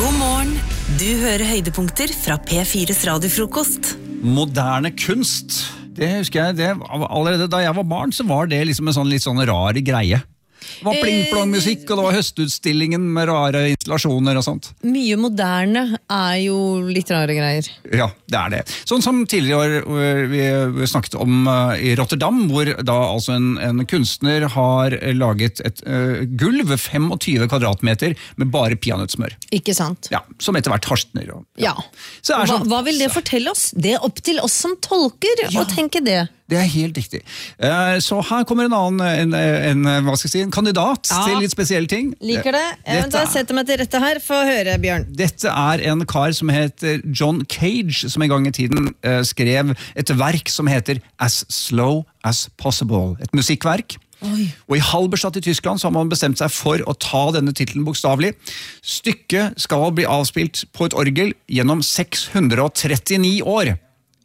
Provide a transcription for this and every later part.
God morgen. Du hører høydepunkter fra P4's radiofrokost. Moderne kunst. Det husker jeg, allerede da jeg var barn, så var det liksom en litt sånn rar greie. Det var pling-plong-musikk, og det var høstutstillingen med rare installasjoner og sånt. Mye moderne jo litt rare greier. Ja, det det. Sånn som tidligere vi snakket om i Rotterdam, hvor da altså en kunstner har laget et gulv 25 kvadratmeter med bare peanøttsmør. Ikke sant? Ja, som etter hvert harstner. Ja. Så sånn, hva vil det fortelle oss? Det opp til oss som tolker å tenke det. Det helt riktig. Så her kommer hva skal jeg si, en kandidat til litt spesielle ting. Liker det. Jeg setter meg til rette her. Få høre, Bjørn. Dette en kar som heter John Cage, som en gang i tiden skrev et verk som heter As Slow As Possible. Et musikkverk. Oi. Og i Halberstadt i Tyskland så har man bestemt seg for å ta denne titlen bokstavelig. Stykket skal bli avspilt på et orgel gjennom 639 år.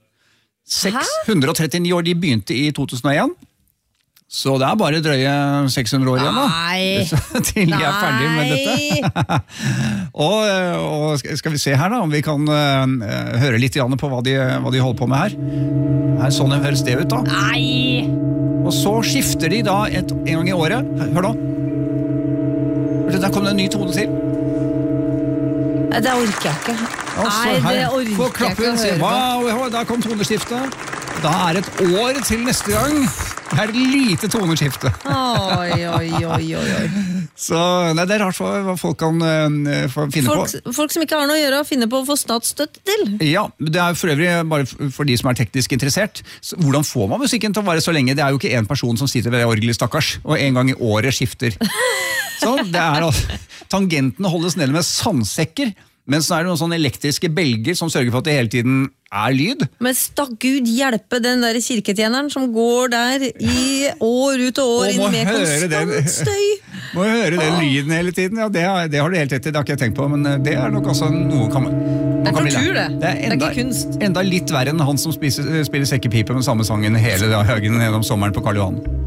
639 år, de begynte i 2001. Så det bare drøye 600 år igjen da. Nei. Til de ferdig med dette. og skal vi se her da, om vi kan høre litt på hva de holder på med her. Sånn høres det ut da. Nei. Og så skifter de da en gang i året. Hør da. Der kom det en ny tone til. Det orker jeg ikke. Nei, det orker jeg ikke å høre på. Wow, der kom toneskiftet. Da det et år til neste gang. Det et lite toneskifte. Oi. Så det rart hva folk kan finne på. Folk som ikke har noe å gjøre, finner på å få statsstøtte til. Ja, det for øvrig bare for de som teknisk interessert. Så hvordan får man musikken til å vare så lenge? Det jo ikke en person som sitter ved det orgelet, stakkars, og en gang i året skifter. Så det altså, tangentene holdes nede med sandsekker, men så det noen sånne elektriske belger som sørger for at det hele tiden lyd. Men Gud hjelpe den der kirketjeneren som går der i år ut og år inn med konstant støy. Må høre den lyden hele tiden, ja, det har du helt rett i, det har ikke jeg tenkt på, men det nok også noe kan det tortur det, det ikke kunst. Enda litt verre enn han som spiller sekkepipe med samme sangen hele dagen gjennom sommeren på Karl Johan.